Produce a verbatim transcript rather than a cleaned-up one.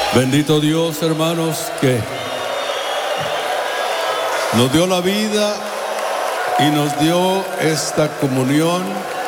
Bendito Dios, hermanos, que nos dio la vida y nos dio esta comunión